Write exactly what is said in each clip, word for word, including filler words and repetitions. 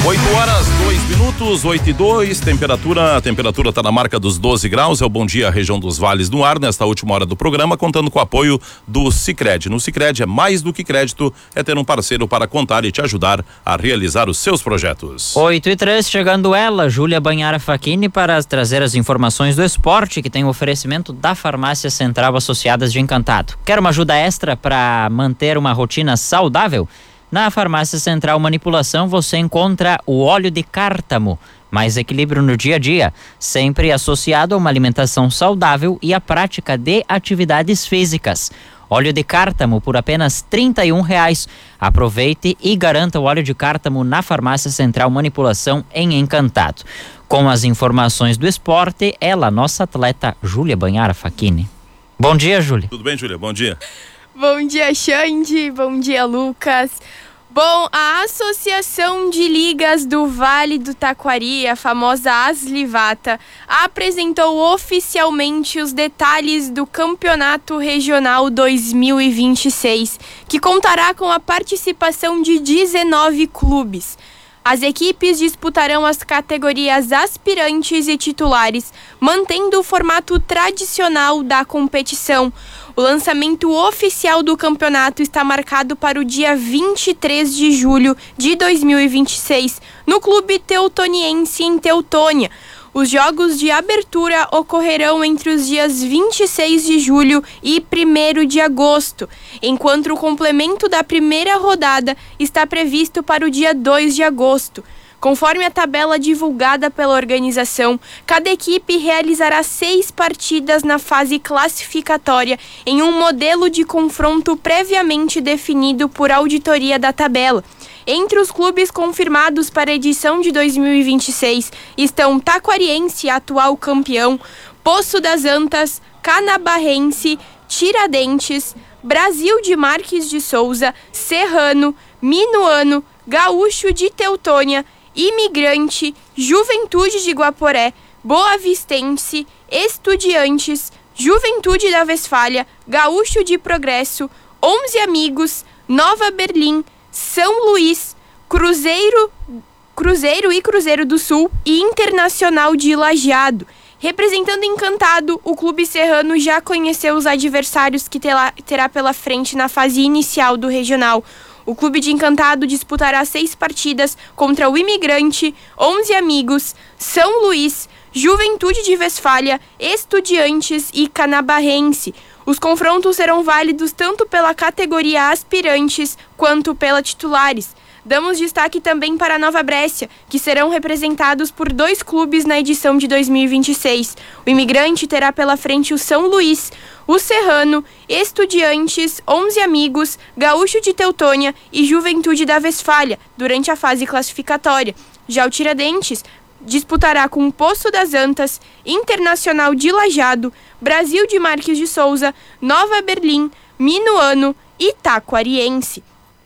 oito horas, dois minutos, oito e dois, temperatura, a temperatura está na marca dos doze graus, é o Bom Dia Região dos Vales no ar, nesta última hora do programa, contando com o apoio do Sicredi. No Sicredi é mais do que crédito, é ter um parceiro para contar e te ajudar a realizar os seus projetos. oito e três, chegando ela, Júlia Banhara Facchini, para trazer as informações do esporte, que tem o oferecimento da Farmácia Central Associadas de Encantado. Quer uma ajuda extra para manter uma rotina saudável? Na Farmácia Central Manipulação você encontra o óleo de cártamo, mais equilíbrio no dia a dia, sempre associado a uma alimentação saudável e a prática de atividades físicas. Óleo de cártamo por apenas trinta e um reais. Aproveite e garanta o óleo de cártamo na Farmácia Central Manipulação em Encantado. Com as informações do esporte, ela, nossa atleta Júlia Banhara Facchini. Bom dia, Júlia. Tudo bem, Júlia? Bom dia. Bom dia, Xande. Bom dia, Lucas. Bom, a Associação de Ligas do Vale do Taquari, a famosa Aslivata, apresentou oficialmente os detalhes do Campeonato Regional dois mil e vinte e seis, que contará com a participação de dezenove clubes. As equipes disputarão as categorias aspirantes e titulares, mantendo o formato tradicional da competição. O lançamento oficial do campeonato está marcado para o dia vinte e três de julho de dois mil e vinte e seis, no Clube Teutoniense em Teutônia. Os jogos de abertura ocorrerão entre os dias vinte e seis de julho e primeiro de agosto, enquanto o complemento da primeira rodada está previsto para o dia dois de agosto. Conforme a tabela divulgada pela organização, cada equipe realizará seis partidas na fase classificatória em um modelo de confronto previamente definido por auditoria da tabela. Entre os clubes confirmados para a edição de dois mil e vinte e seis estão Taquariense, atual campeão, Poço das Antas, Canabarrense, Tiradentes, Brasil de Marques de Souza, Serrano, Minuano, Gaúcho de Teutônia, Imigrante, Juventude de Guaporé, Boavistense, Estudiantes, Juventude da Westfália, Gaúcho de Progresso, Onze Amigos, Nova Berlim, São Luís, Cruzeiro, Cruzeiro e Cruzeiro do Sul e Internacional de Lajeado. Representando Encantado, o Clube Serrano já conheceu os adversários que terá, terá pela frente na fase inicial do regional. O Clube de Encantado disputará seis partidas contra o Imigrante, Onze Amigos, São Luís, Juventude de Westfália, Estudiantes e Canabarrense. Os confrontos serão válidos tanto pela categoria aspirantes quanto pela titulares. Damos destaque também para a Nova Brécia, que serão representados por dois clubes na edição de dois mil e vinte e seis. O Imigrante terá pela frente o São Luís, o Serrano, Estudiantes, Onze Amigos, Gaúcho de Teutônia e Juventude da Westfália, durante a fase classificatória. Já o Tiradentes disputará com o Poço das Antas, Internacional de Lajeado, Brasil de Marques de Souza, Nova Berlim, Minuano e Taquariense.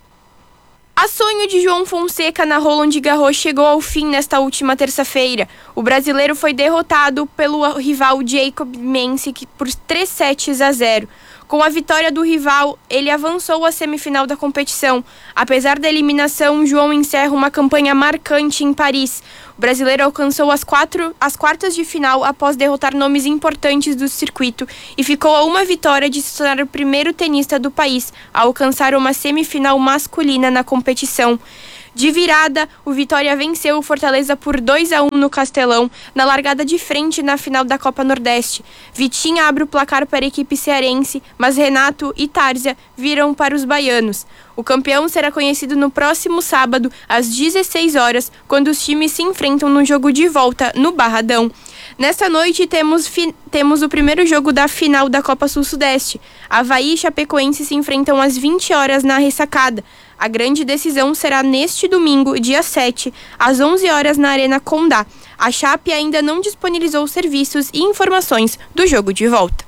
A sonho de João Fonseca na Roland Garros chegou ao fim nesta última terça-feira. O brasileiro foi derrotado pelo rival Jacob Mensik por três sets a zero. Com a vitória do rival, ele avançou à semifinal da competição. Apesar da eliminação, João encerra uma campanha marcante em Paris. O brasileiro alcançou as, quatro, as quartas de final após derrotar nomes importantes do circuito e ficou a uma vitória de se tornar o primeiro tenista do país a alcançar uma semifinal masculina na competição. De virada, o Vitória venceu o Fortaleza por dois a um no Castelão, na largada de frente na final da Copa Nordeste. Vitinha abre o placar para a equipe cearense, mas Renato e Tárzia viram para os baianos. O campeão será conhecido no próximo sábado, às dezesseis horas, quando os times se enfrentam no jogo de volta no Barradão. Nesta noite temos, fi- temos o primeiro jogo da final da Copa Sul-Sudeste. Avaí e Chapecoense se enfrentam às vinte horas na Ressacada. A grande decisão será neste domingo, dia sete, às onze horas na Arena Condá. A Chape ainda não disponibilizou serviços e informações do jogo de volta.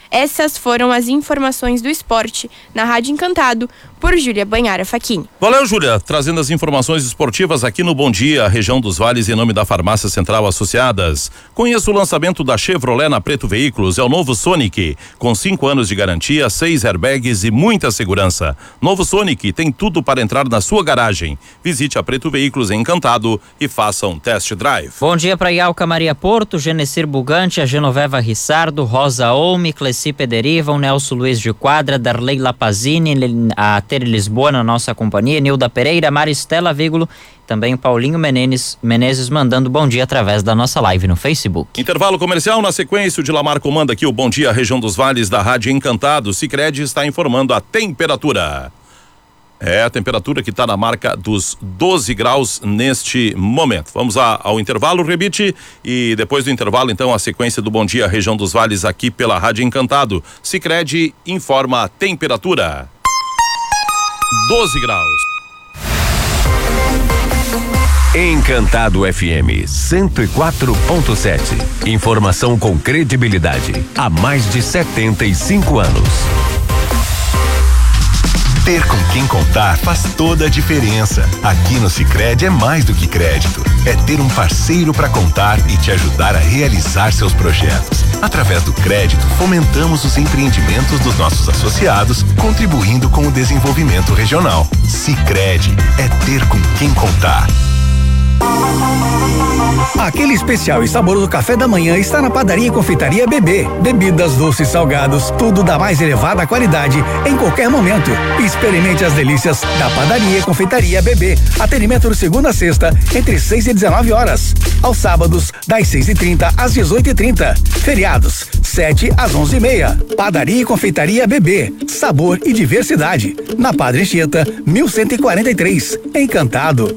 Essas foram as informações do esporte na Rádio Encantado, por Júlia Banhara Facchini. Valeu, Júlia, trazendo as informações esportivas aqui no Bom Dia, região dos Vales, em nome da Farmácia Central Associadas. Conheça o lançamento da Chevrolet na Preto Veículos, é o novo Sonic, com cinco anos de garantia, seis airbags e muita segurança. Novo Sonic tem tudo para entrar na sua garagem. Visite a Preto Veículos em Encantado e faça um test drive. Bom dia para Ialca Maria Porto, Genecir Bugante, a Genoveva Rissardo, Rosa Olme, Cleci Pederiva, o Nelson Luiz de Quadra, Darley Lapazini, a Tere Lisboa na nossa companhia, Nilda Pereira, Maristela Vígulo, também o Paulinho Menezes, Menezes mandando bom dia através da nossa live no Facebook. Intervalo comercial, na sequência o Dilamar comanda aqui o Bom Dia, região dos Vales da Rádio Encantado. Sicredi está informando a temperatura. É a temperatura que está na marca dos doze graus neste momento. Vamos a, ao intervalo, Rebite, e depois do intervalo, então, a sequência do Bom Dia, região dos Vales aqui pela Rádio Encantado. Sicredi informa a temperatura. doze graus. Encantado F M cento e quatro ponto sete. Informação com credibilidade há mais de setenta e cinco anos. Ter com quem contar faz toda a diferença. Aqui no Sicredi é mais do que crédito. É ter um parceiro para contar e te ajudar a realizar seus projetos. Através do crédito, fomentamos os empreendimentos dos nossos associados, contribuindo com o desenvolvimento regional. Sicredi é ter com quem contar. Aquele especial e saboroso café da manhã está na Padaria e Confeitaria Bebê. Bebidas, doces, salgados, tudo da mais elevada qualidade em qualquer momento. Experimente as delícias da Padaria e Confeitaria Bebê. Atendimento de segunda a sexta, entre seis e dezenove horas. Aos sábados, das seis e trinta às dezoito e trinta. Feriados, sete às onze e meia. Padaria e Confeitaria Bebê. Sabor e diversidade. Na Padre Anchieta, mil cento e quarenta e três. Encantado.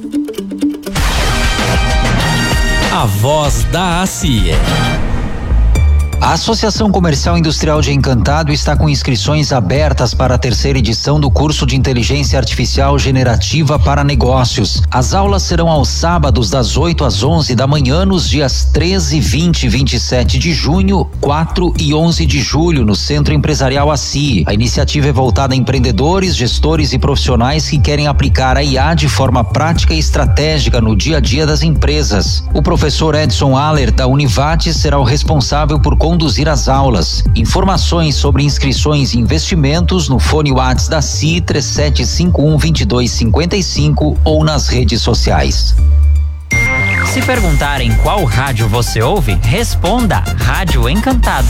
A voz da A C I E. A Associação Comercial Industrial de Encantado está com inscrições abertas para a terceira edição do curso de Inteligência Artificial Generativa para Negócios. As aulas serão aos sábados das oito às onze da manhã nos dias treze, vinte e vinte e sete de junho, quatro e onze de julho no Centro Empresarial A C I E. A iniciativa é voltada a empreendedores, gestores e profissionais que querem aplicar a I A de forma prática e estratégica no dia a dia das empresas. O professor Edson Aller da Univates será o responsável por conduzir as aulas. Informações sobre inscrições e investimentos no fone WhatsApp da C I E três sete cinco um, dois dois cinco cinco ou nas redes sociais. Se perguntarem qual rádio você ouve, responda Rádio Encantado.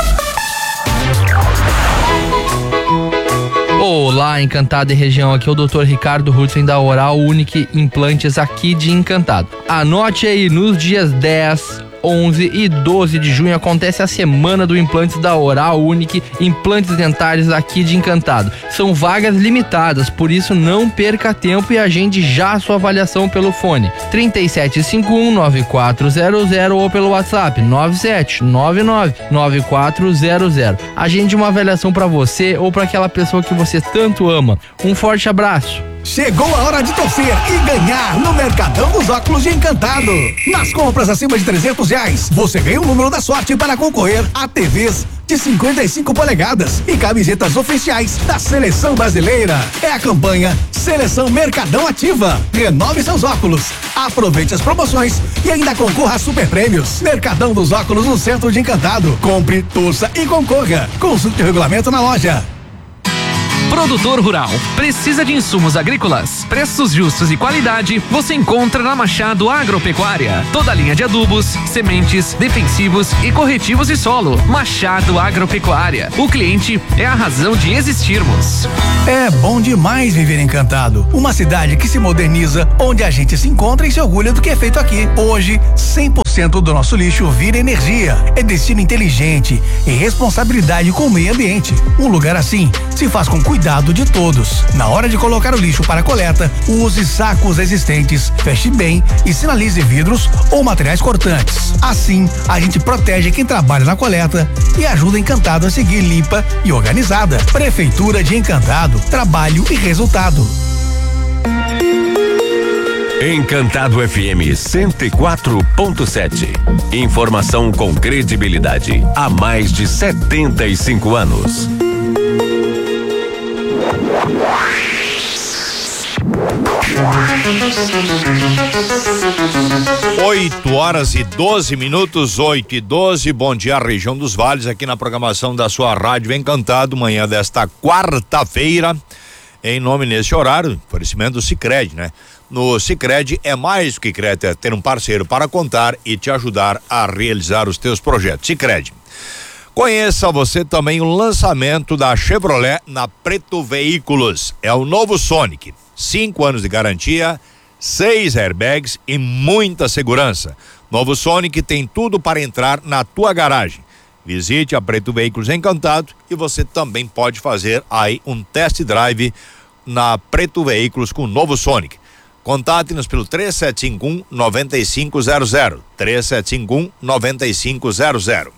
Olá, Encantado e região, aqui é o doutor Ricardo Rutzen da Oral Unique Implantes aqui de Encantado. Anote aí, nos dias dez, onze e doze de junho acontece a semana do Implantes da Oral Unique Implantes Dentários aqui de Encantado. São vagas limitadas, por isso não perca tempo e agende já a sua avaliação pelo fone trinta e sete cinquenta e um, noventa e quatro zero zero ou pelo WhatsApp nove sete nove nove nove quatro zero zero. Agende uma avaliação para você ou para aquela pessoa que você tanto ama. Um forte abraço. Chegou a hora de torcer e ganhar no Mercadão dos Óculos de Encantado. Nas compras acima de trezentos reais, você ganha o número da sorte para concorrer a T Vs de cinquenta e cinco polegadas e camisetas oficiais da Seleção Brasileira. É a campanha Seleção Mercadão Ativa. Renove seus óculos, aproveite as promoções e ainda concorra a super prêmios. Mercadão dos Óculos no centro de Encantado. Compre, torça e concorra. Consulte o regulamento na loja. Produtor rural, precisa de insumos agrícolas, preços justos e qualidade, você encontra na Machado Agropecuária. Toda a linha de adubos, sementes, defensivos e corretivos de solo. Machado Agropecuária. O cliente é a razão de existirmos. É bom demais viver Encantado. Uma cidade que se moderniza, onde a gente se encontra e se orgulha do que é feito aqui. Hoje, cem por cento do nosso lixo vira energia. É destino inteligente e responsabilidade com o meio ambiente. Um lugar assim se faz com cuidado de todos. Na hora de colocar o lixo para coleta, use sacos existentes, feche bem e sinalize vidros ou materiais cortantes. Assim, a gente protege quem trabalha na coleta e ajuda Encantado a seguir limpa e organizada. Prefeitura de Encantado, trabalho e resultado. Encantado F M cento e quatro ponto sete. Informação com credibilidade há mais de setenta e cinco anos. Oito horas e doze minutos, oito e doze. Bom dia, região dos Vales, aqui na programação da sua Rádio Encantado, manhã desta quarta-feira. Em nome nesse horário, oferecimento do Sicredi, né? No Sicredi é mais do que crédito, é ter um parceiro para contar e te ajudar a realizar os teus projetos. Sicredi. Conheça você também o lançamento da Chevrolet na Preto Veículos. É o novo Sonic. Cinco anos de garantia, seis airbags e muita segurança. Novo Sonic tem tudo para entrar na tua garagem. Visite a Preto Veículos Encantado e você também pode fazer aí um test drive na Preto Veículos com o novo Sonic. Contate-nos pelo três sete cinco um, nove cinco zero zero. três sete cinco um, nove cinco zero zero.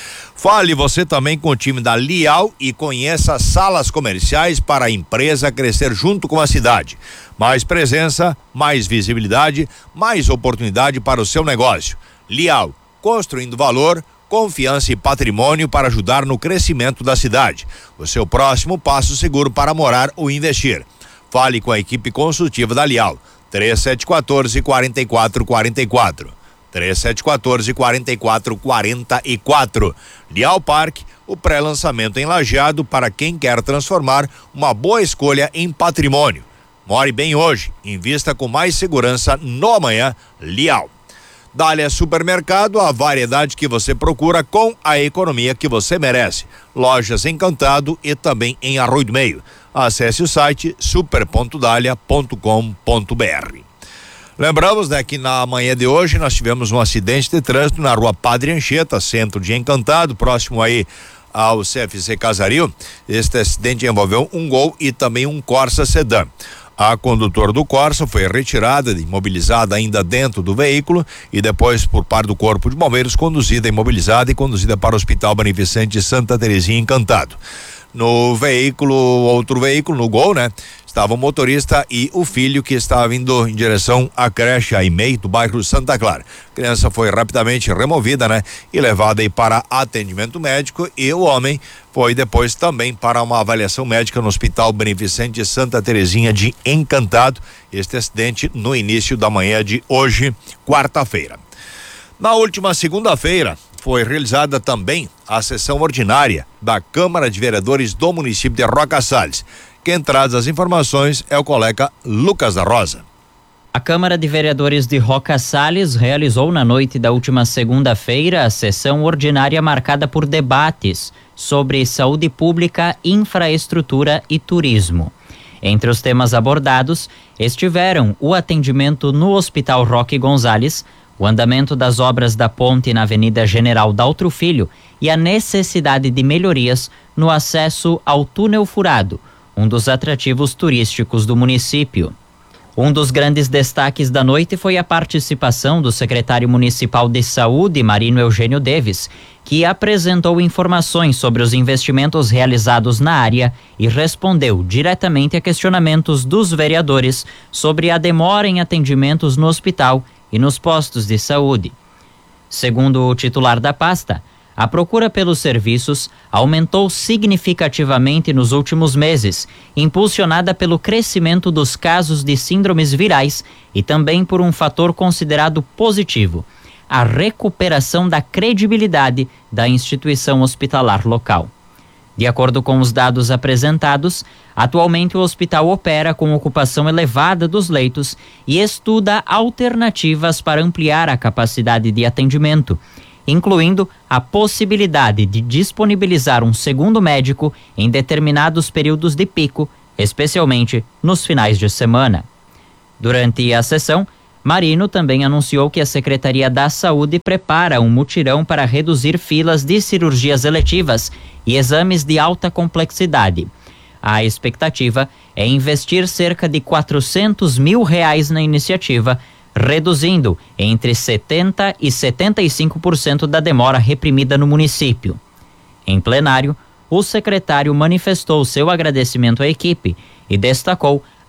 Fale você também com o time da Lial e conheça salas comerciais para a empresa crescer junto com a cidade. Mais presença, mais visibilidade, mais oportunidade para o seu negócio. Lial, construindo valor, confiança e patrimônio para ajudar no crescimento da cidade. O seu próximo passo seguro para morar ou investir. Fale com a equipe consultiva da Lial. três sete um quatro, quatro quatro quatro quatro. três sete um quatro, quatro quatro quatro quatro. Lial Parque, o pré-lançamento em Lajeado para quem quer transformar uma boa escolha em patrimônio. More bem hoje, invista com mais segurança no amanhã. Lial. Dália Supermercado, a variedade que você procura com a economia que você merece. Lojas Encantado e também em Arroio do Meio. Acesse o site super ponto dália ponto com ponto br. Lembramos, né, que na manhã de hoje nós tivemos um acidente de trânsito na rua Padre Anchieta, centro de Encantado, próximo aí ao C F C Casaril. Este acidente envolveu um Gol e também um Corsa Sedã. A condutora do Corsa foi retirada, imobilizada ainda dentro do veículo e depois por parte do Corpo de Bombeiros conduzida, imobilizada e conduzida para o Hospital Beneficente Santa Terezinha Encantado. No veículo, outro veículo, no Gol, né? Estava o motorista e o filho que estava indo em direção à creche, a E-M E I, do bairro Santa Clara. A criança foi rapidamente removida, né? E levada aí para atendimento médico e o homem foi depois também para uma avaliação médica no Hospital Beneficente Santa Terezinha de Encantado. Este acidente no início da manhã de hoje, quarta-feira. Na última segunda-feira, foi realizada também a sessão ordinária da Câmara de Vereadores do município de Roca Salles. Quem traz as informações é o colega Lucas da Rosa. A Câmara de Vereadores de Roca Salles realizou na noite da última segunda-feira a sessão ordinária marcada por debates sobre saúde pública, infraestrutura e turismo. Entre os temas abordados estiveram o atendimento no Hospital Roque Gonzalez, o andamento das obras da ponte na Avenida General Daltro Filho e a necessidade de melhorias no acesso ao Túnel Furado, um dos atrativos turísticos do município. Um dos grandes destaques da noite foi a participação do secretário municipal de Saúde, Marino Eugênio Deves, que apresentou informações sobre os investimentos realizados na área e respondeu diretamente a questionamentos dos vereadores sobre a demora em atendimentos no hospital e nos postos de saúde. Segundo o titular da pasta, a procura pelos serviços aumentou significativamente nos últimos meses, impulsionada pelo crescimento dos casos de síndromes virais e também por um fator considerado positivo, a recuperação da credibilidade da instituição hospitalar local. De acordo com os dados apresentados, atualmente o hospital opera com ocupação elevada dos leitos e estuda alternativas para ampliar a capacidade de atendimento, incluindo a possibilidade de disponibilizar um segundo médico em determinados períodos de pico, especialmente nos finais de semana. Durante a sessão, Marino também anunciou que a Secretaria da Saúde prepara um mutirão para reduzir filas de cirurgias eletivas e exames de alta complexidade. A expectativa é investir cerca de quatrocentos mil reais na iniciativa, reduzindo entre setenta por cento e setenta e cinco por cento da demora reprimida no município. Em plenário, o secretário manifestou seu agradecimento à equipe e destacou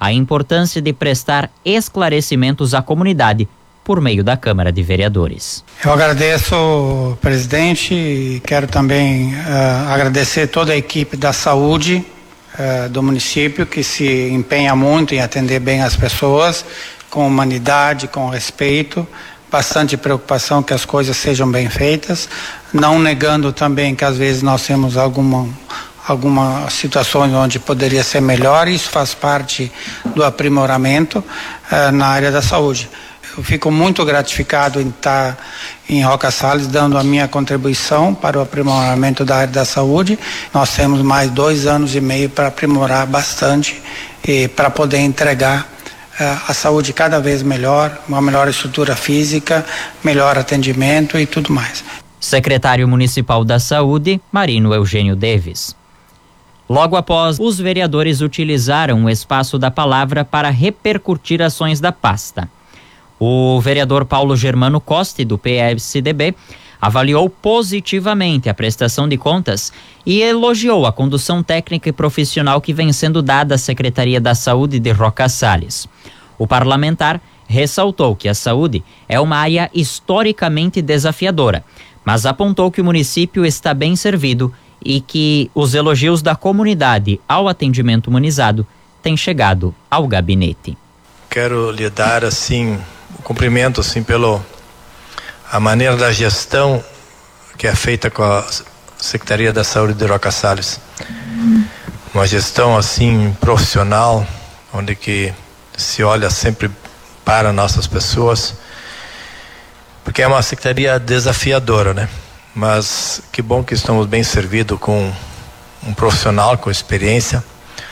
a importância de prestar esclarecimentos à comunidade por meio da Câmara de Vereadores. Eu agradeço, presidente, e quero também uh, agradecer toda a equipe da saúde uh, do município, que se empenha muito em atender bem as pessoas, com humanidade, com respeito, bastante preocupação que as coisas sejam bem feitas, não negando também que às vezes nós temos alguma algumas situações onde poderia ser melhor. Isso faz parte do aprimoramento uh, na área da saúde. Eu fico muito gratificado em estar em Roca Salles dando a minha contribuição para o aprimoramento da área da saúde. Nós temos mais dois anos e meio para aprimorar bastante e para poder entregar uh, a saúde cada vez melhor, uma melhor estrutura física, melhor atendimento e tudo mais. Secretário Municipal da Saúde, Marino Eugênio Davis. Logo após, os vereadores utilizaram o espaço da palavra para repercutir ações da pasta. O vereador Paulo Germano Costa, do P S D B, avaliou positivamente a prestação de contas e elogiou a condução técnica e profissional que vem sendo dada à Secretaria da Saúde de Roca Salles. O parlamentar ressaltou que a saúde é uma área historicamente desafiadora, mas apontou que o município está bem servido e que os elogios da comunidade ao atendimento humanizado têm chegado ao gabinete. Quero lhe dar assim o cumprimento assim pelo a maneira da gestão que é feita com a Secretaria da Saúde de Roca Salles. Uma gestão assim profissional, onde que se olha sempre para nossas pessoas, porque é uma secretaria desafiadora, né? Mas que bom que estamos bem servidos com um profissional com experiência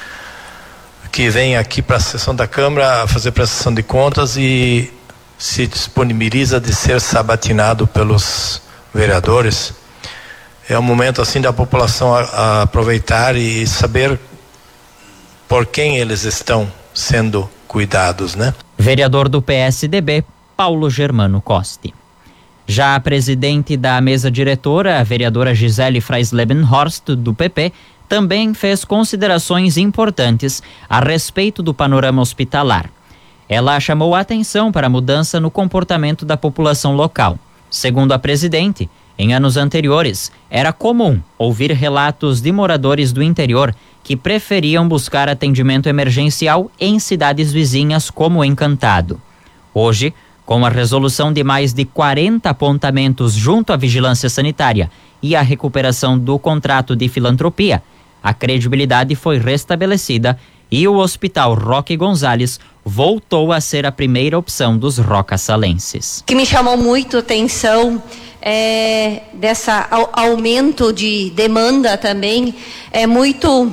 que vem aqui para a sessão da Câmara fazer prestação de contas e se disponibiliza de ser sabatinado pelos vereadores. É um momento assim da população a, a aproveitar e saber por quem eles estão sendo cuidados, né? Vereador do P S D B, Paulo Germano Costa. Já a presidente da mesa diretora, a vereadora Gisele Freis-Lebenhorst, do P P, também fez considerações importantes a respeito do panorama hospitalar. Ela chamou a atenção para a mudança no comportamento da população local. Segundo a presidente, em anos anteriores, era comum ouvir relatos de moradores do interior que preferiam buscar atendimento emergencial em cidades vizinhas como Encantado. Hoje, com a resolução de mais de quarenta apontamentos junto à Vigilância Sanitária e a recuperação do contrato de filantropia, a credibilidade foi restabelecida e o Hospital Roque Gonzalez voltou a ser a primeira opção dos rocassalenses. O que me chamou muito a atenção é dessa aumento de demanda também, é muito,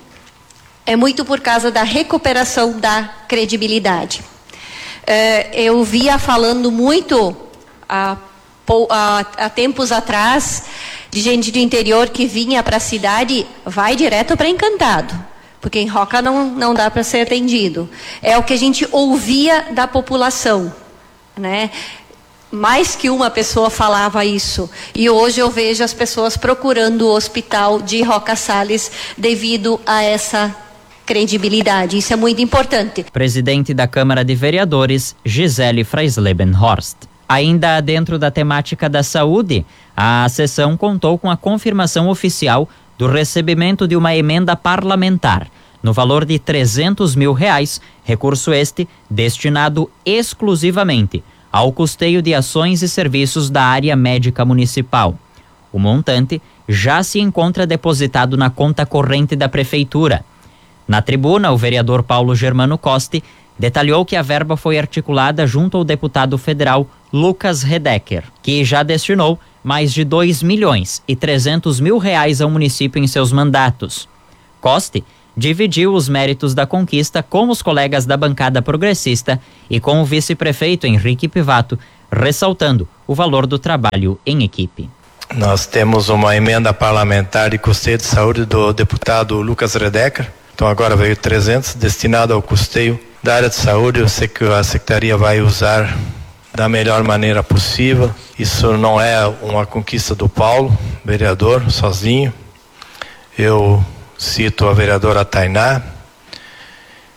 é muito por causa da recuperação da credibilidade. É, eu via falando muito há, há, há tempos atrás de gente do interior que vinha para a cidade, vai direto para Encantado, porque em Roca não, não dá para ser atendido. É o que a gente ouvia da população, né? Mais que uma pessoa falava isso. E hoje eu vejo as pessoas procurando o hospital de Roca Salles devido a essa credibilidade. Isso é muito importante. Presidente da Câmara de Vereadores, Gisele Freis-Lebenhorst. Ainda dentro da temática da saúde, a sessão contou com a confirmação oficial do recebimento de uma emenda parlamentar, no valor de trezentos mil reais, recurso este destinado exclusivamente ao custeio de ações e serviços da área médica municipal. O montante já se encontra depositado na conta corrente da Prefeitura. Na tribuna, o vereador Paulo Germano Costa detalhou que a verba foi articulada junto ao deputado federal Lucas Redecker, que já destinou mais de dois milhões e trezentos mil reais ao município em seus mandatos. Costa dividiu os méritos da conquista com os colegas da bancada progressista e com o vice-prefeito Henrique Pivato, ressaltando o valor do trabalho em equipe. Nós temos uma emenda parlamentar de custeio de saúde do deputado Lucas Redecker. Então agora veio trezentos destinado ao custeio da área de saúde. Eu sei que a secretaria vai usar da melhor maneira possível. Isso não é uma conquista do Paulo, vereador, sozinho. Eu cito a vereadora Tainá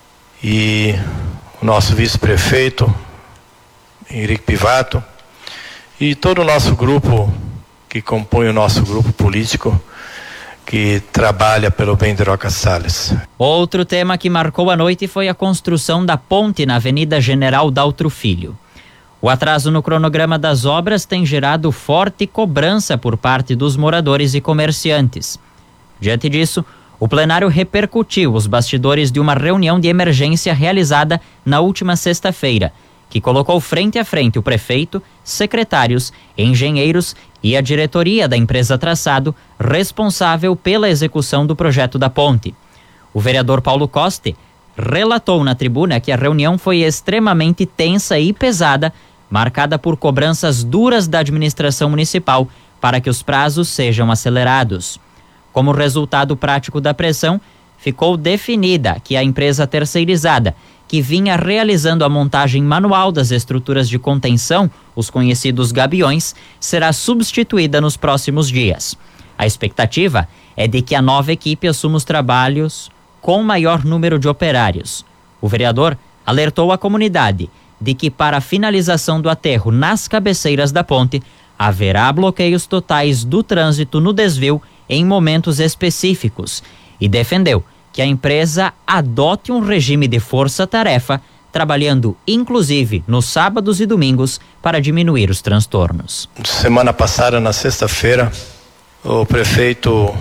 e o nosso vice-prefeito, Henrique Pivato, e todo o nosso grupo que compõe o nosso grupo político que trabalha pelo bem de Roca Salles. Outro tema que marcou a noite foi a construção da ponte na Avenida General Daltro Filho. O atraso no cronograma das obras tem gerado forte cobrança por parte dos moradores e comerciantes. Diante disso, o plenário repercutiu os bastidores de uma reunião de emergência realizada na última sexta-feira, que colocou frente a frente o prefeito, secretários, engenheiros e a diretoria da empresa Traçado, responsável pela execução do projeto da ponte. O vereador Paulo Coste relatou na tribuna que a reunião foi extremamente tensa e pesada, marcada por cobranças duras da administração municipal para que os prazos sejam acelerados. Como resultado prático da pressão, ficou definida que a empresa terceirizada, que vinha realizando a montagem manual das estruturas de contenção, os conhecidos gabiões, será substituída nos próximos dias. A expectativa é de que a nova equipe assuma os trabalhos com maior número de operários. O vereador alertou a comunidade de que, para a finalização do aterro nas cabeceiras da ponte, haverá bloqueios totais do trânsito no desvio em momentos específicos e defendeu que a empresa adote um regime de força-tarefa, trabalhando inclusive nos sábados e domingos para diminuir os transtornos. Semana passada, na sexta-feira, o prefeito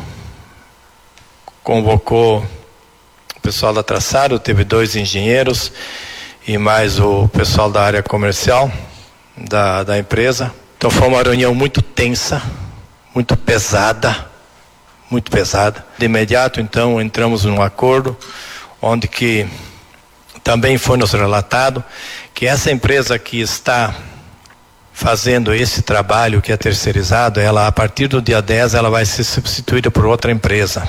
convocou o pessoal da Traçado, teve dois engenheiros e mais o pessoal da área comercial da, da empresa. Então foi uma reunião muito tensa, muito pesada, muito pesada. De imediato, então, entramos num acordo onde que também foi nos relatado que essa empresa que está fazendo esse trabalho, que é terceirizado, ela, a partir do dia dez, ela vai ser substituída por outra empresa.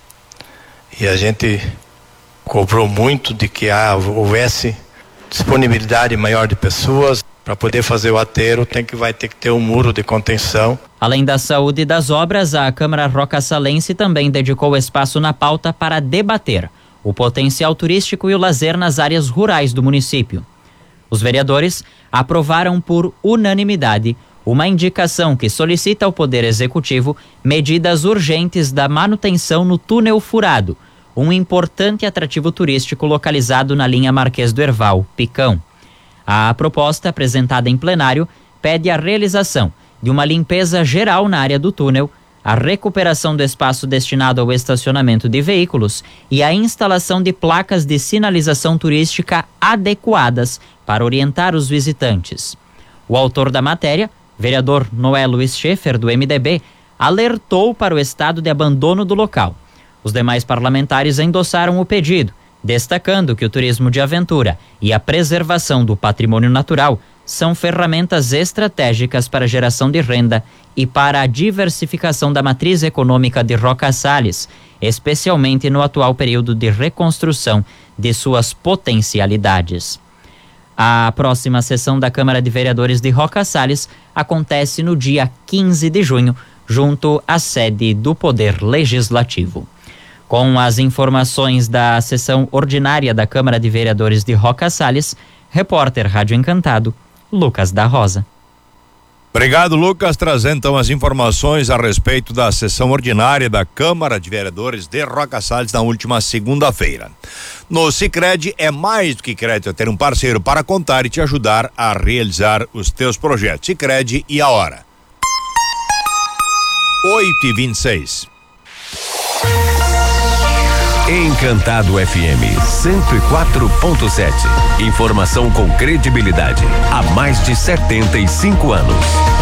E a gente cobrou muito de que ah, houvesse disponibilidade maior de pessoas. Para poder fazer o aterro, tem que, vai ter que ter um muro de contenção. Além da saúde e das obras, a Câmara Roca-Salense também dedicou espaço na pauta para debater o potencial turístico e o lazer nas áreas rurais do município. Os vereadores aprovaram por unanimidade uma indicação que solicita ao Poder Executivo medidas urgentes da manutenção no túnel furado, um importante atrativo turístico localizado na linha Marquês do Herval, Picão. A proposta apresentada em plenário pede a realização de uma limpeza geral na área do túnel, a recuperação do espaço destinado ao estacionamento de veículos e a instalação de placas de sinalização turística adequadas para orientar os visitantes. O autor da matéria, vereador Noé Luiz Schaeffer, do M D B, alertou para o estado de abandono do local. Os demais parlamentares endossaram o pedido, destacando que o turismo de aventura e a preservação do patrimônio natural são ferramentas estratégicas para a geração de renda e para a diversificação da matriz econômica de Roca Salles, especialmente no atual período de reconstrução de suas potencialidades. A próxima sessão da Câmara de Vereadores de Roca Salles acontece no dia quinze de junho, junto à sede do Poder Legislativo. Com as informações da sessão ordinária da Câmara de Vereadores de Roca Salles, repórter Rádio Encantado, Lucas da Rosa. Obrigado, Lucas, trazendo então as informações a respeito da sessão ordinária da Câmara de Vereadores de Roca Salles na última segunda-feira. No Sicredi é mais do que crédito, é ter um parceiro para contar e te ajudar a realizar os teus projetos. Sicredi e a hora. oito e vinte e seis. Encantado F M cento e quatro ponto sete. Informação com credibilidade há mais de setenta e cinco anos.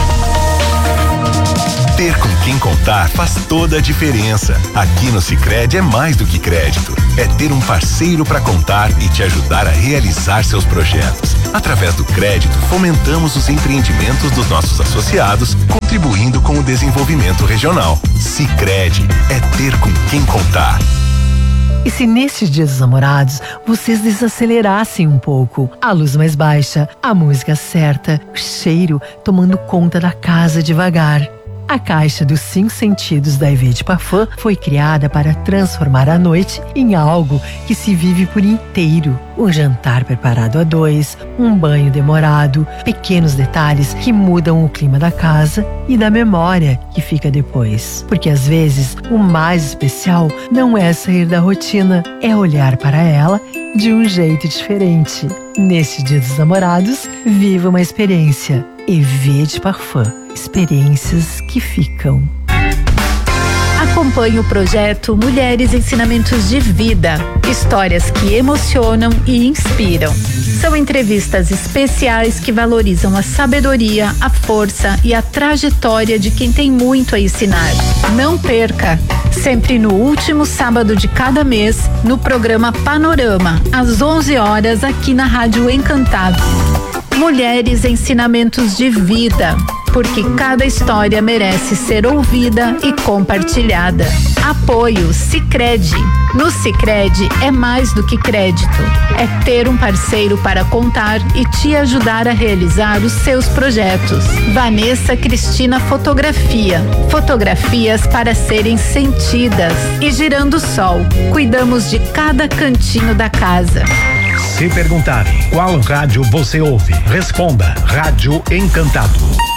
Ter com quem contar faz toda a diferença. Aqui no Sicredi é mais do que crédito. É ter um parceiro para contar e te ajudar a realizar seus projetos. Através do crédito, fomentamos os empreendimentos dos nossos associados, contribuindo com o desenvolvimento regional. Sicredi é ter com quem contar. E se nestes dias dos namorados vocês desacelerassem um pouco? A luz mais baixa, a música certa, o cheiro tomando conta da casa devagar. A caixa dos cinco sentidos da Evide Parfum foi criada para transformar a noite em algo que se vive por inteiro. Um jantar preparado a dois, um banho demorado, pequenos detalhes que mudam o clima da casa e da memória que fica depois. Porque às vezes o mais especial não é sair da rotina, é olhar para ela de um jeito diferente. Neste Dia dos Namorados, viva uma experiência. Evide Parfum. Experiências que ficam. Acompanhe o projeto Mulheres Ensinamentos de Vida. Histórias que emocionam e inspiram. São entrevistas especiais que valorizam a sabedoria, a força e a trajetória de quem tem muito a ensinar. Não perca! Sempre no último sábado de cada mês, no programa Panorama, às onze horas, aqui na Rádio Encantado. Mulheres Ensinamentos de Vida, porque cada história merece ser ouvida e compartilhada. Apoio Sicredi. No Sicredi é mais do que crédito, é ter um parceiro para contar e te ajudar a realizar os seus projetos. Vanessa Cristina Fotografia. Fotografias para serem sentidas. E Girando Sol. Cuidamos de cada cantinho da casa. Se perguntarem qual rádio você ouve, responda: Rádio Encantado.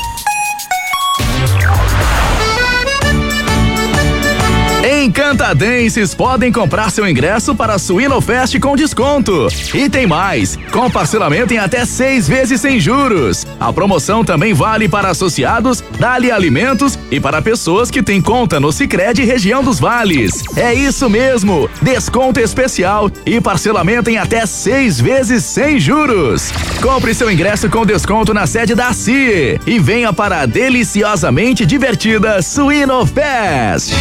Encantadenses podem comprar seu ingresso para a Suinofest com desconto. E tem mais, com parcelamento em até seis vezes sem juros. A promoção também vale para associados, Dali Alimentos e para pessoas que têm conta no Sicredi Região dos Vales. É isso mesmo, desconto especial e parcelamento em até seis vezes sem juros. Compre seu ingresso com desconto na sede da C I E e venha para a deliciosamente divertida Suinofest.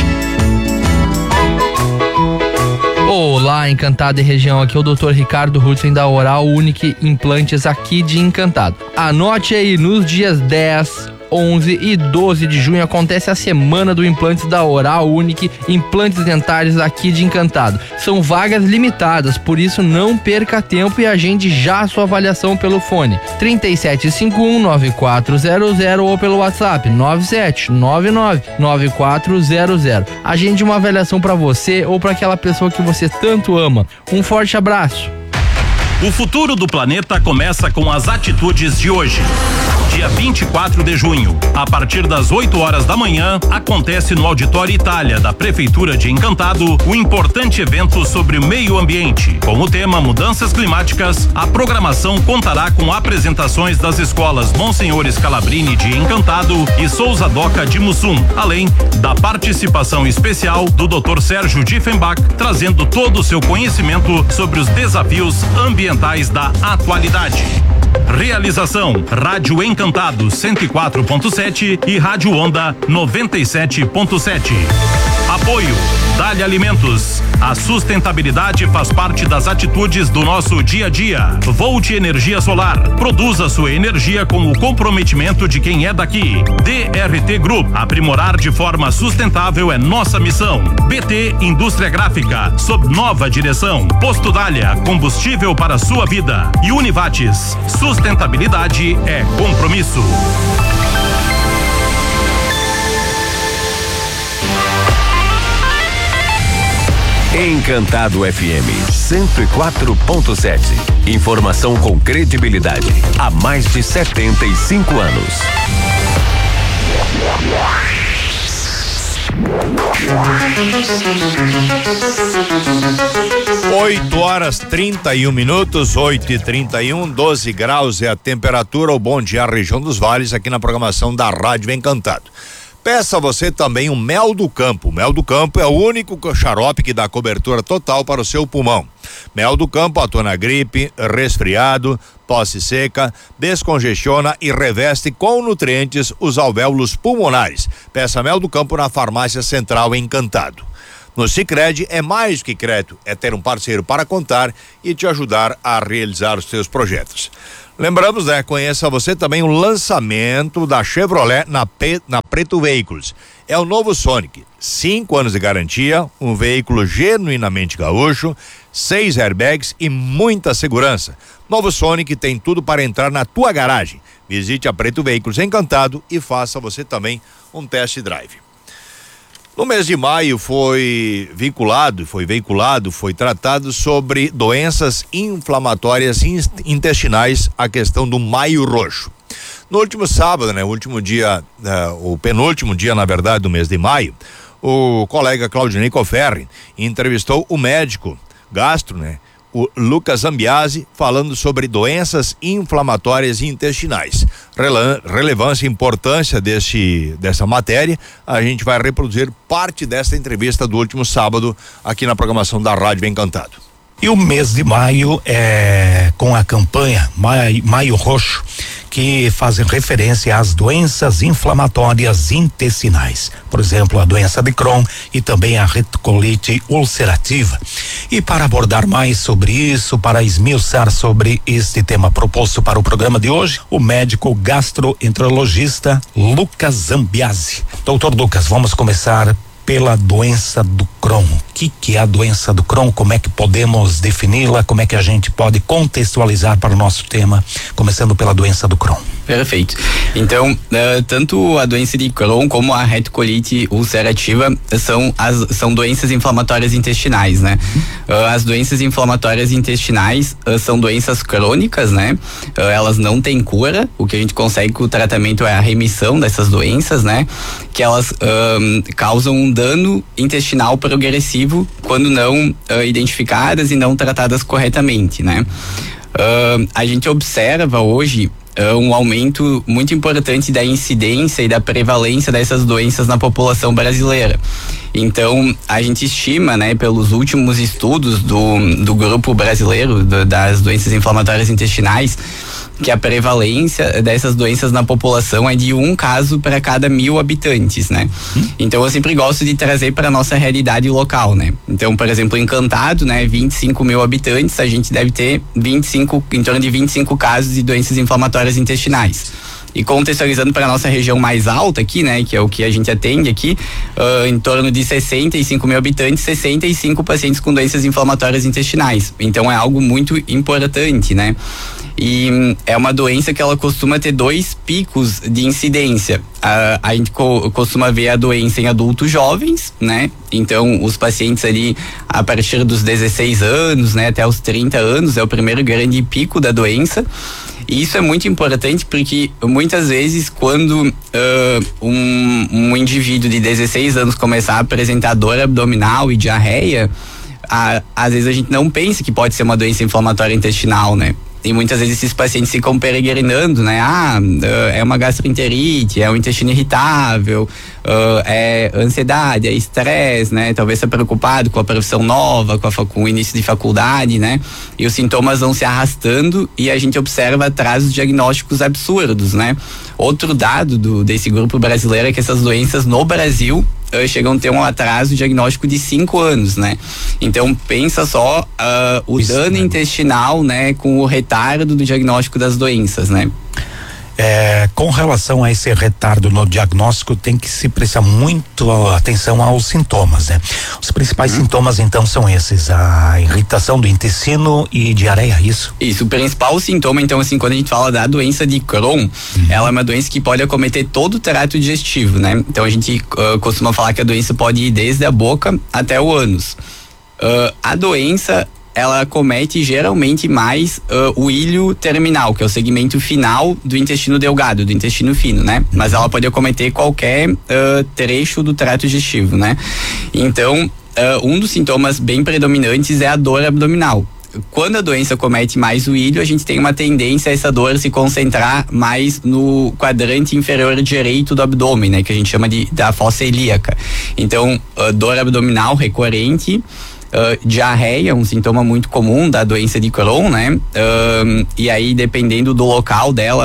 Olá, Encantado e região, aqui é o doutor Ricardo Rutzen da Oral Unique Implantes aqui de Encantado. Anote aí, nos dias dez, onze e doze de junho acontece a semana do Implantes da Oral Unique Implantes Dentários aqui de Encantado. São vagas limitadas, por isso não perca tempo e agende já a sua avaliação pelo fone trinta e sete cinquenta e um, nove quatro zero zero ou pelo WhatsApp nove sete nove nove nove quatro zero zero. Agende uma avaliação para você ou para aquela pessoa que você tanto ama. Um forte abraço. O futuro do planeta começa com as atitudes de hoje. Dia vinte e quatro de junho, a partir das oito horas da manhã, acontece no Auditório Itália da Prefeitura de Encantado o importante evento sobre o meio ambiente. Com o tema Mudanças Climáticas, a programação contará com apresentações das escolas Monsenhor Scalabrini de Encantado e Souza Doca de Mussum, além da participação especial do doutor Sérgio Diefenbach, trazendo todo o seu conhecimento sobre os desafios ambientais da atualidade. Realização: Rádio Encantado cento e quatro ponto sete e Rádio Onda noventa e sete ponto sete. Apoio Dali Alimentos. A sustentabilidade faz parte das atitudes do nosso dia a dia. Volt Energia Solar. Produza sua energia com o comprometimento de quem é daqui. D R T Group. Aprimorar de forma sustentável é nossa missão. B T Indústria Gráfica. Sob nova direção. Posto Dália. Combustível para sua vida. E Univates. Sustentabilidade é compromisso. Encantado F M cento e quatro ponto sete. Informação com credibilidade há mais de setenta e cinco anos. oito horas trinta e um minutos, oito e trinta e um, doze graus é a temperatura. O Bom Dia Região dos Vales aqui na programação da Rádio Encantado. Peça você também um Mel do Campo. O Mel do Campo é o único xarope que dá cobertura total para o seu pulmão. Mel do Campo atua na gripe, resfriado, tosse seca, descongestiona e reveste com nutrientes os alvéolos pulmonares. Peça Mel do Campo na Farmácia Central Encantado. No Sicredi é mais do que crédito, é ter um parceiro para contar e te ajudar a realizar os seus projetos. Lembramos, né? Conheça você também o lançamento da Chevrolet na, P, na Preto Veículos. É o novo Sonic, cinco anos de garantia, um veículo genuinamente gaúcho, seis airbags e muita segurança. Novo Sonic tem tudo para entrar na tua garagem. Visite a Preto Veículos Encantado e faça você também um test drive. No mês de maio foi vinculado, foi veiculado, foi tratado sobre doenças inflamatórias intestinais, a questão do Maio Roxo. No último sábado, né, o último dia, uh, o penúltimo dia, na verdade, do mês de maio, o colega Claudinei Coferri entrevistou o médico gastro, né, o Lucas Zambiasi, falando sobre doenças inflamatórias intestinais. Rele- relevância e importância desse, dessa matéria, a gente vai reproduzir parte dessa entrevista do último sábado aqui na programação da Rádio Encantado. E o mês de maio é com a campanha Maio, Maio Roxo, que fazem referência às doenças inflamatórias intestinais, por exemplo, a doença de Crohn e também a retocolite ulcerativa. E para abordar mais sobre isso, para esmiuçar sobre este tema proposto para o programa de hoje, o médico gastroenterologista Lucas Zambiasi. Doutor Lucas, vamos começar pela doença do Crohn. O que, que é a doença do Crohn? Como é que podemos defini-la? Como é que a gente pode contextualizar para o nosso tema, começando pela doença do Crohn? Perfeito. Então, uh, tanto a doença de Crohn como a retocolite ulcerativa são as são doenças inflamatórias intestinais, né? Uh, as doenças inflamatórias intestinais uh, são doenças crônicas, né? Uh, elas não têm cura. O que a gente consegue com o tratamento é a remissão dessas doenças, né? Que elas uh, causam um dano intestinal progressivo quando não uh, identificadas e não tratadas corretamente, né? Uh, a gente observa hoje Uh, um aumento muito importante da incidência e da prevalência dessas doenças na população brasileira. Então, a gente estima, né, pelos últimos estudos do, do grupo brasileiro do, das doenças inflamatórias intestinais, que a prevalência dessas doenças na população é de um caso para cada mil habitantes, né? Hum. Então, eu sempre gosto de trazer para nossa realidade local, né? Então, por exemplo, Encantado, né, vinte e cinco mil habitantes, a gente deve ter vinte e cinco, em torno de vinte e cinco casos de doenças inflamatórias intestinais. E contextualizando para a nossa região mais alta aqui, né, que é o que a gente atende aqui, uh, em torno de sessenta e cinco mil habitantes, sessenta e cinco pacientes com doenças inflamatórias intestinais. Então é algo muito importante, né? E é uma doença que ela costuma ter dois picos de incidência. Uh, a gente co- costuma ver a doença em adultos jovens, né? Então os pacientes ali a partir dos dezesseis anos, né, até os trinta anos é o primeiro grande pico da doença. E isso é muito importante porque muitas vezes quando uh, um, um indivíduo de dezesseis anos começar a apresentar dor abdominal e diarreia, a, às vezes a gente não pensa que pode ser uma doença inflamatória intestinal, né? E muitas vezes esses pacientes ficam peregrinando, né? Ah, é uma gastroenterite, é um intestino irritável, uh, é ansiedade, é estresse, né? Talvez tá preocupado com a profissão nova, com, a, com o início de faculdade, né? E os sintomas vão se arrastando e a gente observa atrasos diagnósticos absurdos, né? Outro dado do, desse grupo brasileiro é que essas doenças no Brasil Uh, chegam a ter um atraso diagnóstico de cinco anos, né? Então pensa só uh, o Isso, dano né? intestinal, né? Com o retardo do diagnóstico das doenças, né? É, com relação a esse retardo no diagnóstico, tem que se prestar muito atenção aos sintomas, né? Os principais hum. sintomas então são esses: a irritação do intestino e diarreia, isso? Isso, o principal sintoma, então, assim, quando a gente fala da doença de Crohn, hum. ela é uma doença que pode acometer todo o trato digestivo, né? Então a gente uh, costuma falar que a doença pode ir desde a boca até o ânus. Uh, a doença ela acomete geralmente mais uh, o ilho terminal, que é o segmento final do intestino delgado, do intestino fino, né? Mas ela pode acometer qualquer uh, trecho do trato digestivo, né? Então, uh, um dos sintomas bem predominantes é a dor abdominal. Quando a doença comete mais o ilho, a gente tem uma tendência a essa dor se concentrar mais no quadrante inferior direito do abdômen, né? Que a gente chama de da fossa ilíaca. Então, uh, dor abdominal recorrente, Uh, diarreia, um sintoma muito comum da doença de Crohn, né? Uh, e aí, dependendo do local dela,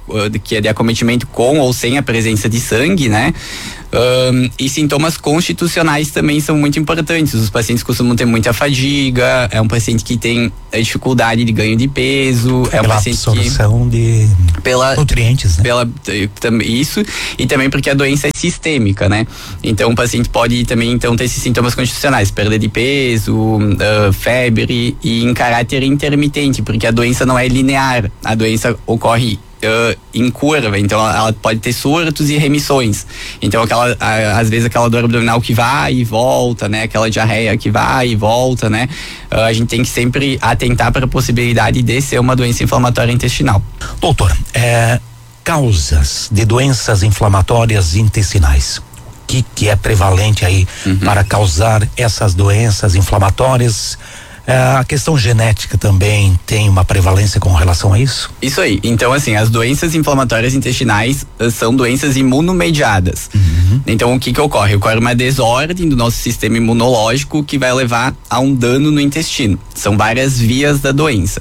que é de acometimento com ou sem a presença de sangue, né? Um, e sintomas constitucionais também são muito importantes. Os pacientes costumam ter muita fadiga, é um paciente que tem dificuldade de ganho de peso, é um pela paciente absorção que, de pela, nutrientes, né? Pela, isso, e também porque a doença é sistêmica, né? Então o paciente pode também então ter esses sintomas constitucionais, perda de peso, uh, febre, e em caráter intermitente, porque a doença não é linear, a doença ocorre Uh, em curva, então ela pode ter surtos e remissões. Então aquela, a, às vezes aquela dor abdominal que vai e volta, né? Aquela diarreia que vai e volta, né? Uh, a gente tem que sempre atentar para a possibilidade de ser uma doença inflamatória intestinal. Doutor, é, causas de doenças inflamatórias intestinais. O que, que é prevalente aí uhum. para causar essas doenças inflamatórias? A questão genética também tem uma prevalência com relação a isso? Isso aí. Então, assim, as doenças inflamatórias intestinais uh, são doenças imunomediadas. Uhum. Então, o que que ocorre? Ocorre uma desordem do nosso sistema imunológico que vai levar a um dano no intestino. São várias vias da doença.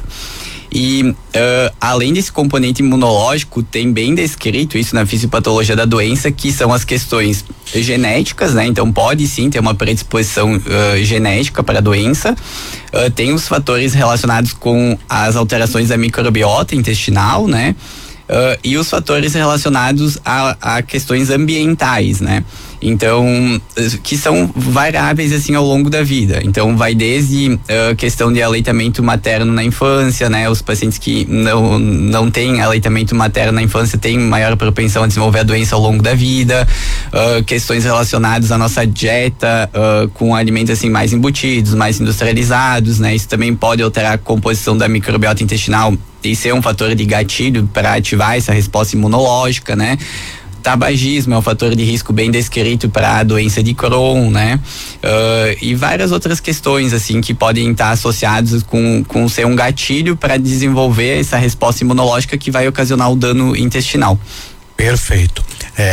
E uh, além desse componente imunológico, tem bem descrito isso na fisiopatologia da doença, que são as questões genéticas, né? Então pode sim ter uma predisposição uh, genética para a doença. Uh, tem os fatores relacionados com as alterações da microbiota intestinal, né? Uh, e os fatores relacionados a, a questões ambientais, né? Então, que são variáveis assim ao longo da vida. Então, vai desde uh, questão de aleitamento materno na infância, né? Os pacientes que não, não têm aleitamento materno na infância têm maior propensão a desenvolver a doença ao longo da vida. Uh, questões relacionadas à nossa dieta, uh, com alimentos assim mais embutidos, mais industrializados, né? Isso também pode alterar a composição da microbiota intestinal e ser um fator de gatilho para ativar essa resposta imunológica, né? Tabagismo é um fator de risco bem descrito para a doença de Crohn, né? Uh, e várias outras questões, assim, que podem estar associadas com, com ser um gatilho para desenvolver essa resposta imunológica que vai ocasionar o dano intestinal. Perfeito.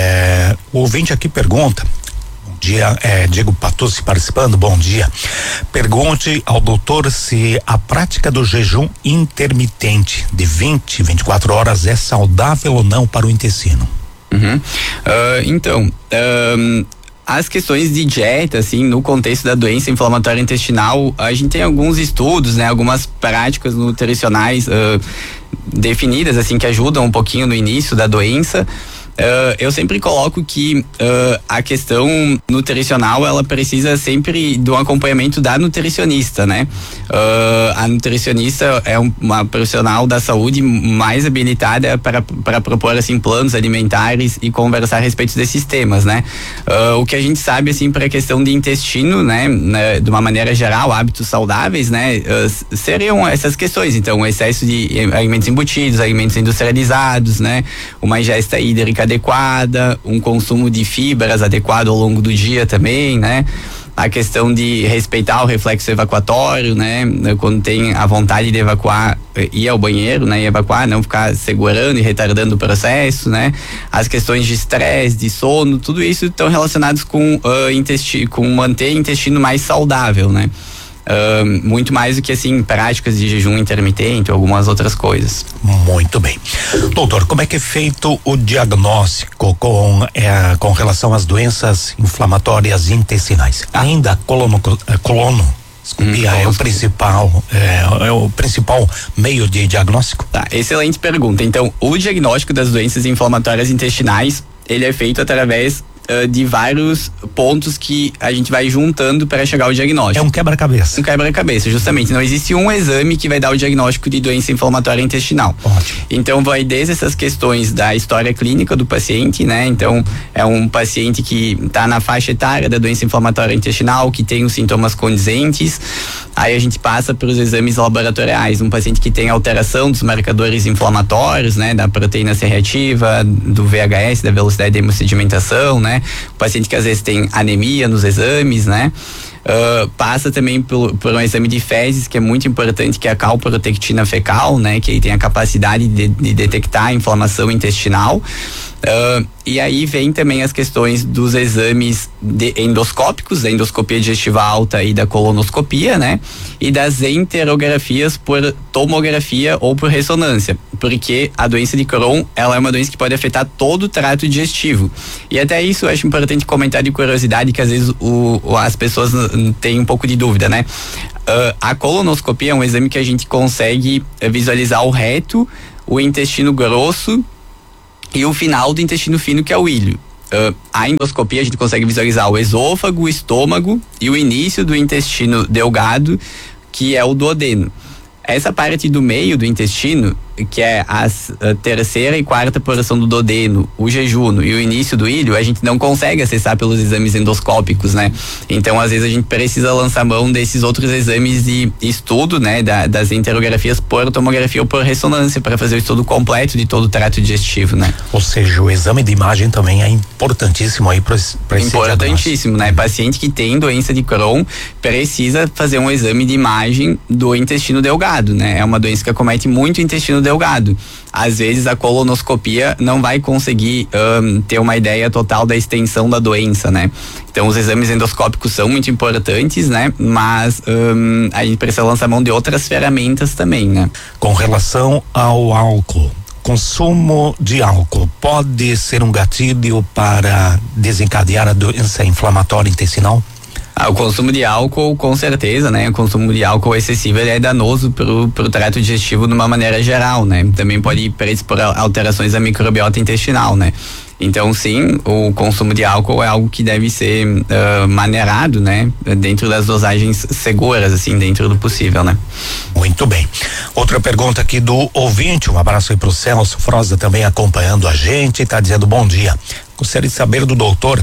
É, o ouvinte aqui pergunta, bom dia, é, Diego Patucci participando, bom dia. Pergunte ao doutor se a prática do jejum intermitente de vinte, vinte e quatro horas é saudável ou não para o intestino. Uhum. Uh, então, uh, as questões de dieta, assim, no contexto da doença inflamatória intestinal, a gente tem alguns estudos, né, algumas práticas nutricionais uh, definidas, assim, que ajudam um pouquinho no início da doença. Uh, eu sempre coloco que uh, a questão nutricional, ela precisa sempre de um acompanhamento da nutricionista, né? Uh, a nutricionista é um, uma profissional da saúde mais habilitada para para propor assim planos alimentares e conversar a respeito desses temas, né? Uh, o que a gente sabe assim para a questão de intestino, né, né, de uma maneira geral, hábitos saudáveis, né, uh, seriam essas questões. Então, o excesso de alimentos embutidos, alimentos industrializados, né, uma ingesta hídrica adequada, um consumo de fibras adequado ao longo do dia também, né? A questão de respeitar o reflexo evacuatório, né? Quando tem a vontade de evacuar, ir ao banheiro, né? E evacuar, não ficar segurando e retardando o processo, né? As questões de estresse, de sono, tudo isso estão relacionados com uh, intestino, com manter o intestino mais saudável, né? Uh, muito mais do que assim práticas de jejum intermitente ou algumas outras coisas. Muito bem. Doutor, como é que é feito o diagnóstico com, é, com relação às doenças inflamatórias intestinais? Ainda a colono, colono Desculpe, hum, é o principal é, é o principal meio de diagnóstico? Tá, excelente pergunta. Então, o diagnóstico das doenças inflamatórias intestinais, ele é feito através Uh, de vários pontos que a gente vai juntando para chegar ao diagnóstico. É um quebra-cabeça. Um quebra-cabeça, justamente. Não existe um exame que vai dar o diagnóstico de doença inflamatória intestinal. Ótimo. Então, vai desde essas questões da história clínica do paciente, né? Então, é um paciente que está na faixa etária da doença inflamatória intestinal, que tem os sintomas condizentes. Aí a gente passa para os exames laboratoriais, um paciente que tem alteração dos marcadores inflamatórios, né? Da proteína C reativa, do V H S, da velocidade de hemossedimentação, né? O paciente que às vezes tem anemia nos exames, né? Uh, passa também por, por um exame de fezes, que é muito importante, que é a calprotectina fecal, né? Que aí tem a capacidade de, de detectar a inflamação intestinal. Uh, e aí vem também as questões dos exames de endoscópicos, da endoscopia digestiva alta e da colonoscopia, né? E das enterografias por tomografia ou por ressonância. porque a doença de Crohn, ela é uma doença que pode afetar todo o trato digestivo. E até isso eu acho importante comentar de curiosidade, que às vezes o, as pessoas têm um pouco de dúvida, né? Uh, a colonoscopia é um exame que a gente consegue visualizar o reto, o intestino grosso e o final do intestino fino, que é o ilho. Uh, a endoscopia a gente consegue visualizar o esôfago, o estômago e o início do intestino delgado, que é o duodeno. Essa parte do meio do intestino, que é a, a terceira e quarta porção do duodeno, o jejuno e o início do ilho, a gente não consegue acessar pelos exames endoscópicos, né? Então, às vezes a gente precisa lançar mão desses outros exames de estudo, né? Da, das enterografias por tomografia ou por ressonância, para fazer o estudo completo de todo o trato digestivo, né? Ou seja, o exame de imagem também é importantíssimo aí para esse Importantíssimo, né? Paciente que tem doença de Crohn precisa fazer um exame de imagem do intestino delgado, né? É uma doença que acomete muito o intestino delgado. Às vezes a colonoscopia não vai conseguir um, ter uma ideia total da extensão da doença, né? Então os exames endoscópicos são muito importantes, né? Mas um, a gente precisa lançar mão de outras ferramentas também, né? Com relação ao álcool, consumo de álcool pode ser um gatilho para desencadear a doença inflamatória intestinal? Ah, o consumo de álcool, com certeza, né? O consumo de álcool excessivo, ele é danoso pro, pro trato digestivo de uma maneira geral, né? Também pode predispor alterações da microbiota intestinal, né? Então, sim, o consumo de álcool é algo que deve ser uh, maneirado, né? Dentro das dosagens seguras, assim, dentro do possível, né? Muito bem. Outra pergunta aqui do ouvinte, um abraço aí pro Celso Froza também acompanhando a gente, tá dizendo bom dia. Gostaria de saber do doutor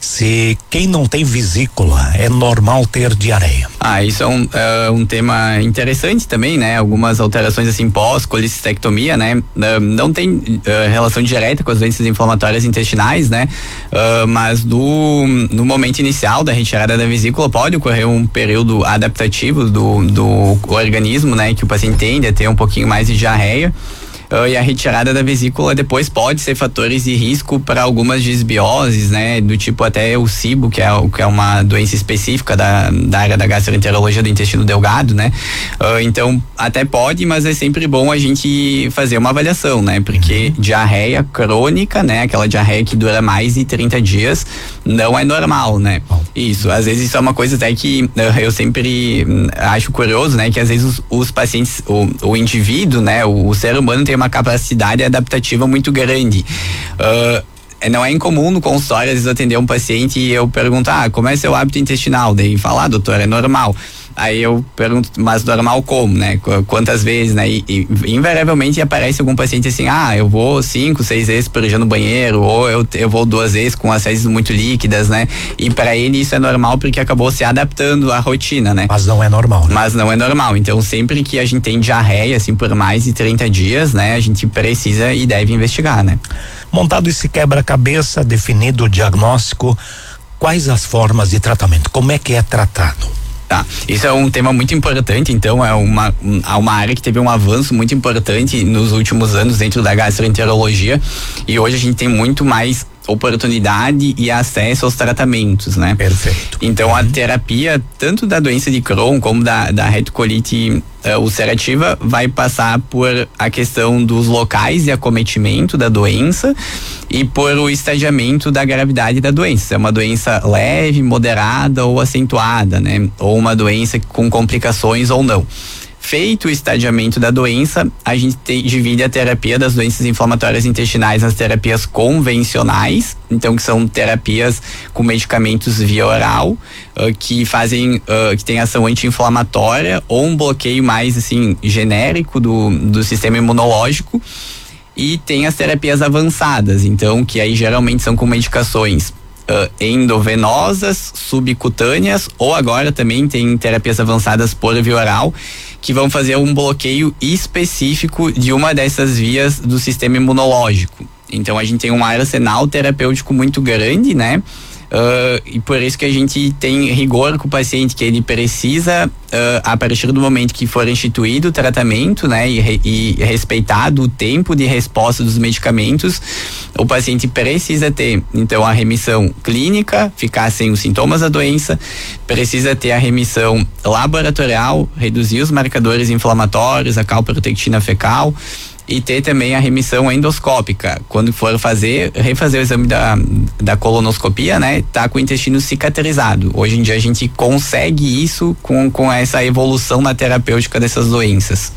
se quem não tem vesícula é normal ter diarreia. Ah, isso é um, é um tema interessante também, né? Algumas alterações assim pós-colicistectomia, né? Uh, não tem uh, relação direta com as doenças inflamatórias intestinais, né? Uh, mas do, no momento inicial da retirada da vesícula pode ocorrer um período adaptativo do, do organismo, né? Que o paciente tende a ter um pouquinho mais de diarreia. Uh, e a retirada da vesícula depois pode ser fatores de risco para algumas disbioses, né? Do tipo até o C I B O, que é, que é uma doença específica da, da área da gastroenterologia do intestino delgado, né? Uh, então, até pode, mas é sempre bom a gente fazer uma avaliação, né? Porque uhum. diarreia crônica, né? Aquela diarreia que dura mais de trinta dias, não é normal, né? Oh. Isso, às vezes isso é uma coisa até que uh, eu sempre acho curioso, né? Que às vezes os, os pacientes, o, o indivíduo, né? O, o ser humano tem uma capacidade adaptativa muito grande. Uh, não é incomum no consultório, às vezes, atender um paciente e eu perguntar, ah, como é seu hábito intestinal? Daí falar, ah, doutor, é normal. Aí eu pergunto, mas normal como, né? Quantas vezes, né? E, e invariavelmente aparece algum paciente assim, ah, eu vou cinco, seis vezes por dia no banheiro, ou eu, eu vou duas vezes com as fezes muito líquidas, né? E para ele isso é normal porque acabou se adaptando à rotina, né? Mas não é normal, né? Mas não é normal. Então sempre que a gente tem diarreia, assim, por mais de trinta dias, né? A gente precisa e deve investigar, né? Montado esse quebra-cabeça, definido o diagnóstico, quais as formas de tratamento? Como é que é tratado? Tá, isso é um tema muito importante, então é uma, uma área que teve um avanço muito importante nos últimos anos dentro da gastroenterologia e hoje a gente tem muito mais oportunidade e acesso aos tratamentos, né? Perfeito. Então uhum. a terapia, tanto da doença de Crohn como da, da retocolite uh, ulcerativa, vai passar por a questão dos locais de acometimento da doença e por o estadiamento da gravidade da doença. É uma doença leve, moderada ou acentuada, né? Ou uma doença com complicações ou não. Feito o estadiamento da doença, a gente te, divide a terapia das doenças inflamatórias intestinais nas terapias convencionais, então que são terapias com medicamentos via oral, uh, que fazem, uh, que tem ação anti-inflamatória ou um bloqueio mais assim genérico do, do sistema imunológico. E tem as terapias avançadas, então que aí geralmente são com medicações Uh, endovenosas, subcutâneas, ou agora também tem terapias avançadas por via oral, que vão fazer um bloqueio específico de uma dessas vias do sistema imunológico. Então a gente tem um arsenal terapêutico muito grande, né? Uh, e por isso que a gente tem rigor com o paciente, que ele precisa, uh, a partir do momento que for instituído o tratamento, né, e, re, e respeitado o tempo de resposta dos medicamentos, o paciente precisa ter, então, a remissão clínica, ficar sem os sintomas da doença, precisa ter a remissão laboratorial, reduzir os marcadores inflamatórios, a calprotectina fecal, e ter também a remissão endoscópica. Quando for fazer, refazer o exame da, da colonoscopia, né? Tá com o intestino cicatrizado. Hoje em dia a gente consegue isso com, com essa evolução na terapêutica dessas doenças.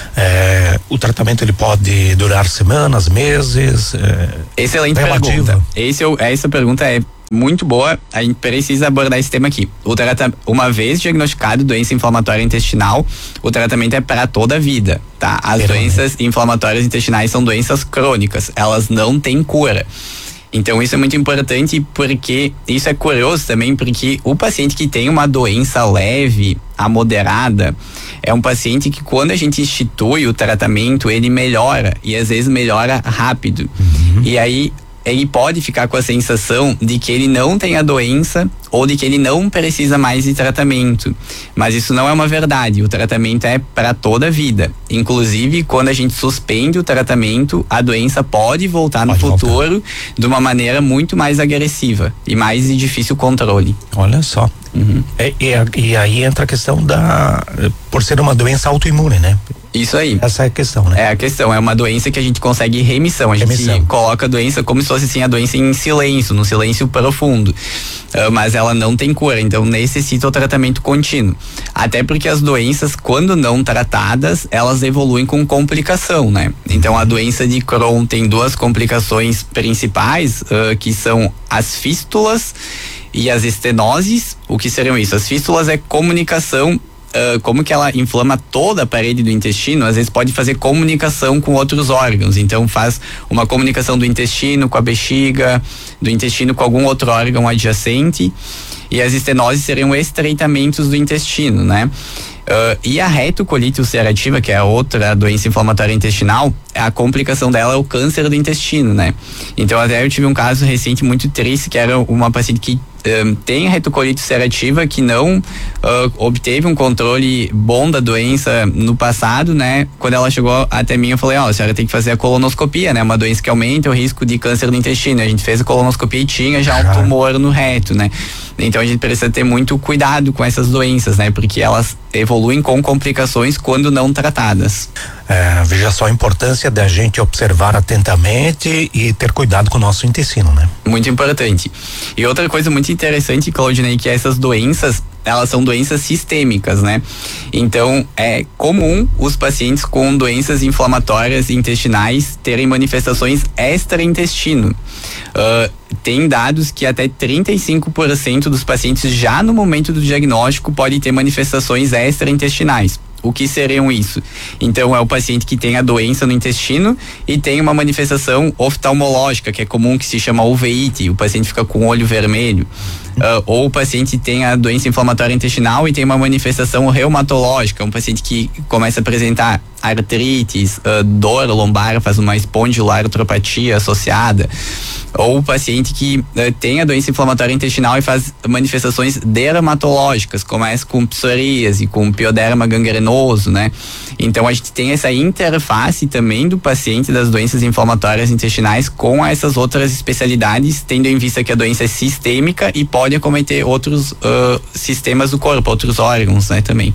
É, o tratamento ele pode durar semanas, meses? É, Excelente relativo. pergunta. Esse, essa pergunta é muito boa, a gente precisa abordar esse tema aqui. O trata, uma vez diagnosticado doença inflamatória intestinal, o tratamento é para toda a vida, tá? As doenças inflamatórias intestinais são doenças crônicas, elas não têm cura. Então isso é muito importante, porque isso é curioso também, porque o paciente que tem uma doença leve a moderada é um paciente que, quando a gente institui o tratamento, ele melhora, e às vezes melhora rápido. Uhum. E aí ele pode ficar com a sensação de que ele não tem a doença ou de que ele não precisa mais de tratamento. Mas isso não é uma verdade. O tratamento é para toda a vida. Inclusive, quando a gente suspende o tratamento, a doença pode voltar no pode futuro voltar. de uma maneira muito mais agressiva e mais de difícil controle. Olha só. Uhum. E, e, e aí entra a questão da... por ser uma doença autoimune, né? Isso aí. Essa é a questão, né? É a questão, é uma doença que a gente consegue remissão. A remissão. gente coloca a doença como se fosse assim, a doença em silêncio, no silêncio profundo. Uh, mas ela não tem cura, então necessita o tratamento contínuo. Até porque as doenças, quando não tratadas, elas evoluem com complicação, né? Então a doença de Crohn tem duas complicações principais, uh, que são as fístulas e as estenoses. O que seriam isso? As fístulas é comunicação. Uh, como que ela inflama toda a parede do intestino, às vezes pode fazer comunicação com outros órgãos, então faz uma comunicação do intestino com a bexiga, do intestino com algum outro órgão adjacente, e as estenoses seriam estreitamentos do intestino, né? Uh, e a retocolite ulcerativa, que é a outra doença inflamatória intestinal, a complicação dela é o câncer do intestino, né? Então até eu tive um caso recente muito triste, que era uma paciente que Um, tem retocolite ulcerativa, que não uh, obteve um controle bom da doença no passado, né? Quando ela chegou até mim, eu falei, ó, oh, a senhora tem que fazer a colonoscopia, né? Uma doença que aumenta o risco de câncer do intestino. A gente fez a colonoscopia e tinha já um tumor no reto, né? Então a gente precisa ter muito cuidado com essas doenças, né? Porque elas evoluem com complicações quando não tratadas. É, veja só a importância da gente observar atentamente e ter cuidado com o nosso intestino, né? Muito importante. E outra coisa muito interessante, Claudinei, que essas doenças, elas são doenças sistêmicas, né? Então, é comum os pacientes com doenças inflamatórias intestinais terem manifestações extra-intestino. Uh, tem dados que até trinta e cinco por cento dos pacientes, já no momento do diagnóstico, podem ter manifestações extra-intestinais. O que seriam isso? Então é o paciente que tem a doença no intestino e tem uma manifestação oftalmológica, que é comum, que se chama uveíte, o paciente fica com o olho vermelho. Uh, ou o paciente tem a doença inflamatória intestinal e tem uma manifestação reumatológica, um paciente que começa a apresentar artrites, uh, dor lombar, faz uma espondiloartropatia associada. Ou o paciente que uh, tem a doença inflamatória intestinal e faz manifestações dermatológicas, começa com psoríase, com pioderma gangrenoso, né? Então a gente tem essa interface também do paciente das doenças inflamatórias intestinais com essas outras especialidades, tendo em vista que a doença é sistêmica e pode acometer outros uh, sistemas do corpo, outros órgãos, né, também.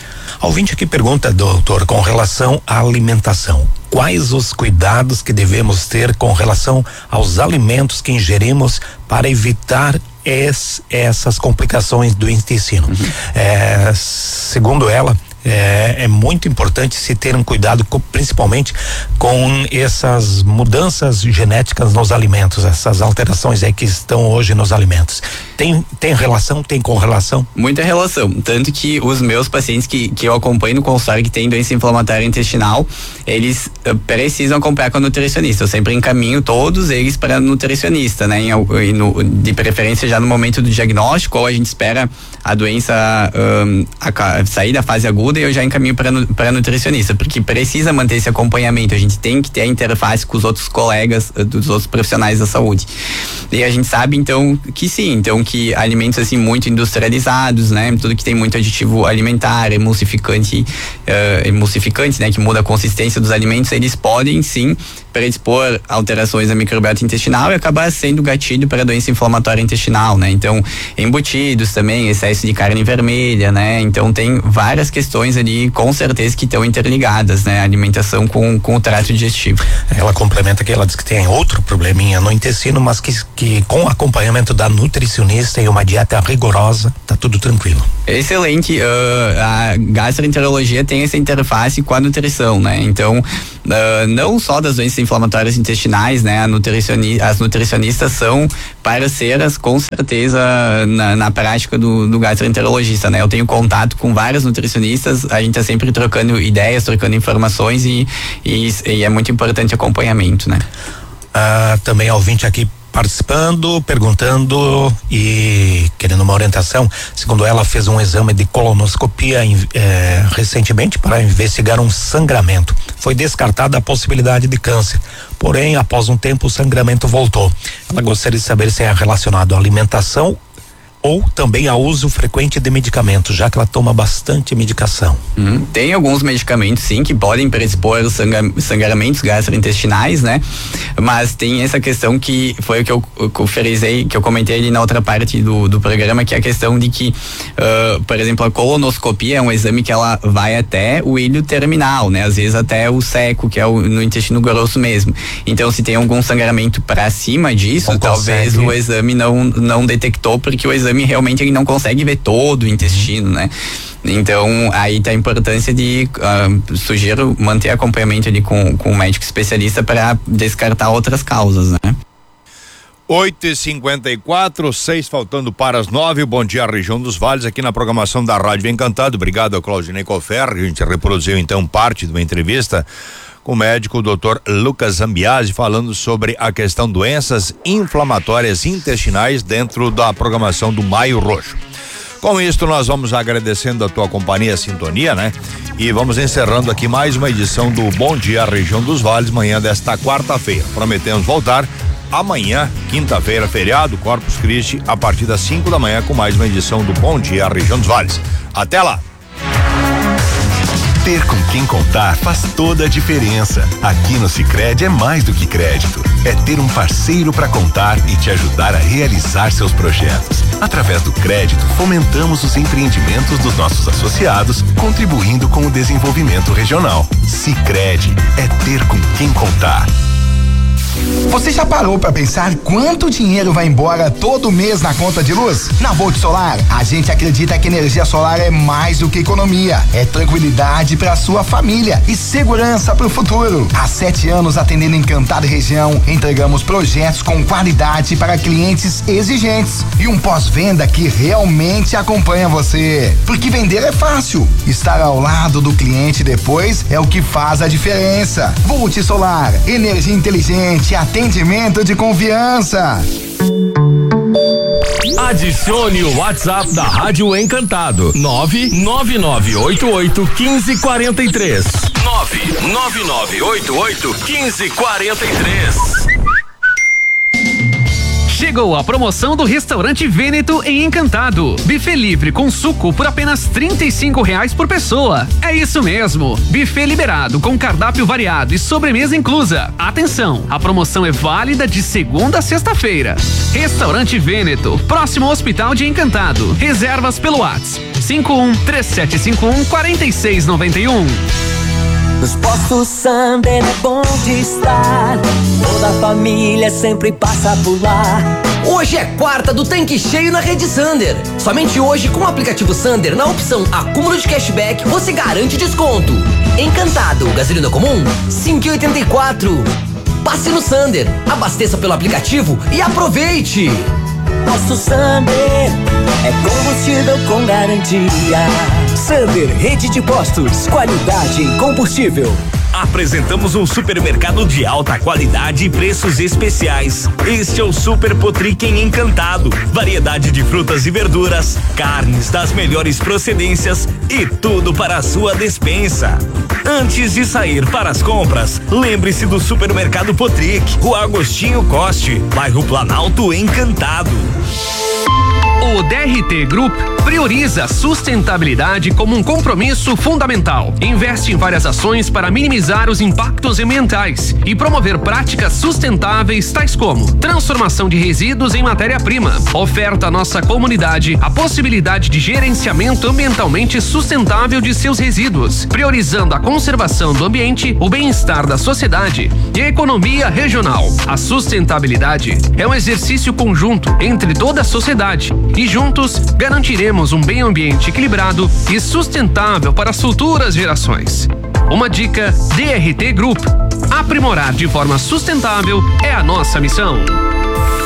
A ouvinte aqui pergunta, doutor, com relação à alimentação. Quais os cuidados que devemos ter com relação aos alimentos que ingerimos para evitar es, essas complicações do intestino? Uhum. É, segundo ela, É, é muito importante se ter um cuidado com, principalmente com essas mudanças genéticas nos alimentos, essas alterações aí que estão hoje nos alimentos. Tem, tem relação, tem correlação? Muita relação, tanto que os meus pacientes que, que eu acompanho no consultório que tem doença inflamatória intestinal, eles uh, precisam acompanhar com a nutricionista. Eu sempre encaminho todos eles para nutricionista, né? Em, em, no, de preferência já no momento do diagnóstico, ou a gente espera a doença um, a, a sair da fase aguda e eu já encaminho para nutricionista, porque precisa manter esse acompanhamento. A gente tem que ter a interface com os outros colegas, dos outros profissionais da saúde. E a gente sabe então que sim, então que alimentos assim muito industrializados, né, tudo que tem muito aditivo alimentar, emulsificante, uh, emulsificante, né, que muda a consistência dos alimentos, eles podem sim predispor alterações na microbiota intestinal e acabar sendo gatilho para doença inflamatória intestinal, né? Então, embutidos também, excesso de carne vermelha, né? Então tem várias questões ali, com certeza, que estão interligadas, né? A alimentação com, com o trato digestivo. Ela complementa que ela diz que tem outro probleminha no intestino, mas que, que com acompanhamento da nutricionista e uma dieta rigorosa, tá tudo tranquilo. Excelente. Uh, a gastroenterologia tem essa interface com a nutrição, né? Então, uh, não só das doenças inflamatórias intestinais, né? A nutricioni- as nutricionistas são parceiras, com certeza, na, na prática do, do gastroenterologista, né? Eu tenho contato com várias nutricionistas, a gente tá sempre trocando ideias, trocando informações e, e, e é muito importante acompanhamento, né? Ah, também ouvinte aqui participando, perguntando e querendo uma orientação. Segundo ela, fez um exame de colonoscopia eh, recentemente para investigar um sangramento. Foi descartada a possibilidade de câncer. Porém, após um tempo, o sangramento voltou. Ela gostaria de saber se é relacionado à alimentação ou também ao uso frequente de medicamentos, já que ela toma bastante medicação. Hum, tem alguns medicamentos, sim, que podem predispor os sangra, sangramentos gastrointestinais, né? Mas tem essa questão que foi o que eu, eu frisei, que eu comentei ali na outra parte do, do programa, que é a questão de que, uh, por exemplo, a colonoscopia é um exame que ela vai até o ilho terminal, né? Às vezes até o seco, que é o, no intestino grosso mesmo. Então, se tem algum sangramento para cima disso, não talvez consegue. O exame não, não detectou, porque o exame realmente ele não consegue ver todo o intestino, né? Então, aí tá a importância de, uh, sugiro manter acompanhamento ali com, com um médico especialista para descartar outras causas, né? oito e cinquenta e quatro, seis faltando para as nove. Bom dia, região dos Vales, aqui na programação da Rádio Encantado. Obrigado ao Claudinei Coferri. A gente reproduziu então parte de uma entrevista com o médico doutor Lucas Zambiasi, falando sobre a questão doenças inflamatórias intestinais dentro da programação do Maio Roxo. Com isso, nós vamos agradecendo a tua companhia, a sintonia, né? E vamos encerrando aqui mais uma edição do Bom Dia Região dos Vales, manhã desta quarta-feira. Prometemos voltar amanhã, quinta-feira, feriado, Corpus Christi, a partir das cinco da manhã, com mais uma edição do Bom Dia Região dos Vales. Até lá! Ter com quem contar faz toda a diferença. Aqui no Sicredi é mais do que crédito. É ter um parceiro para contar e te ajudar a realizar seus projetos. Através do crédito, fomentamos os empreendimentos dos nossos associados, contribuindo com o desenvolvimento regional. Sicredi é ter com quem contar. Você já parou para pensar quanto dinheiro vai embora todo mês na conta de luz? Na Volt Solar, a gente acredita que energia solar é mais do que economia, é tranquilidade para sua família e segurança para o futuro. Há sete anos atendendo Encantado e região, entregamos projetos com qualidade para clientes exigentes e um pós-venda que realmente acompanha você. Porque vender é fácil, estar ao lado do cliente depois é o que faz a diferença. Volt Solar, energia inteligente, atendimento de confiança. Adicione o WhatsApp da Rádio Encantado, nove nove nove oito oito um cinco quatro três. nove nove nove oito oito um cinco quatro três. Chegou a promoção do Restaurante Vêneto em Encantado. Buffet livre com suco por apenas trinta e cinco reais por pessoa. É isso mesmo. Buffet liberado com cardápio variado e sobremesa inclusa. Atenção, a promoção é válida de segunda a sexta-feira. Restaurante Vêneto, próximo ao Hospital de Encantado. Reservas pelo WhatsApp cinco um três sete cinco um quatro seis nove um. Nos postos Sander é bom de estar, toda a família sempre passa por lá. Hoje é quarta do tanque cheio na rede Sander. Somente hoje, com o aplicativo Sander, na opção acúmulo de cashback, você garante desconto. Encantado, gasolina comum, cinco e oitenta e quatro. Passe no Sander, abasteça pelo aplicativo e aproveite. Posto Sander é combustível com garantia. Sander, rede de postos, qualidade em combustível. Apresentamos um supermercado de alta qualidade e preços especiais. Este é o Super Potric em Encantado. Variedade de frutas e verduras, carnes das melhores procedências e tudo para a sua despensa. Antes de sair para as compras, lembre-se do Supermercado Potric, Rua Agostinho Coste, bairro Planalto, Encantado. O D R T Group Prioriza a sustentabilidade como um compromisso fundamental. Investe em várias ações para minimizar os impactos ambientais e promover práticas sustentáveis tais como transformação de resíduos em matéria-prima. Oferta à nossa comunidade a possibilidade de gerenciamento ambientalmente sustentável de seus resíduos, priorizando a conservação do ambiente, o bem-estar da sociedade e a economia regional. A sustentabilidade é um exercício conjunto entre toda a sociedade e juntos garantiremos um meio ambiente equilibrado e sustentável para as futuras gerações. Uma dica D R T Group: aprimorar de forma sustentável é a nossa missão.